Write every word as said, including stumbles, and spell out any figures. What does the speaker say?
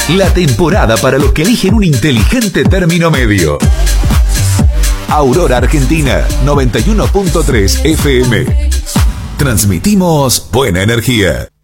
La temporada para los que eligen un inteligente término medio. Aurora Argentina, noventa y uno punto tres F M. Transmitimos buena energía.